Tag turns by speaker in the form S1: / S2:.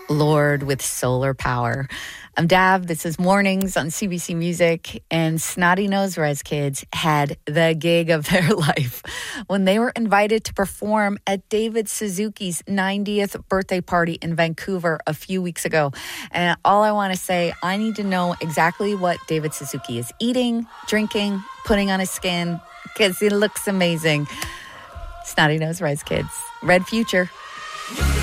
S1: Lorde with Solar Power. I'm Dab. This is Mornings on CBC Music, and Snotty Nose Rez Kids had the gig of their life when they were invited to perform at David Suzuki's 90th birthday party in Vancouver a few weeks ago. And all I want to say, I need to know exactly what David Suzuki is eating, drinking, putting on his skin, because he looks amazing. Snotty Nose Rez Kids. Red Future.